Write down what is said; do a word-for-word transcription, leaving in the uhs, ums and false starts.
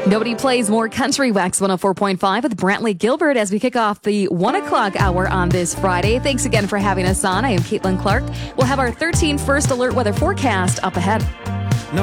Nobody plays more country. Wax one oh four point five with Brantley Gilbert as we kick off the one o'clock hour on this Friday. Thanks again for having us on. I am Caitlin Clark. We'll have our thirteen first alert weather forecast up ahead.